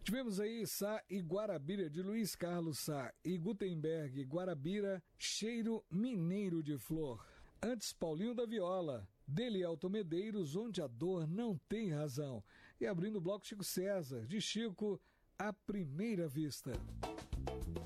Tivemos aí Sá e Guarabira, de Luiz Carlos Sá, e Gutenberg, Guarabira, Cheiro Mineiro de Flor. Antes, Paulinho da Viola, Delielto Medeiros, Onde a Dor Não Tem Razão. E abrindo o bloco, Chico César, de Chico, À Primeira Vista.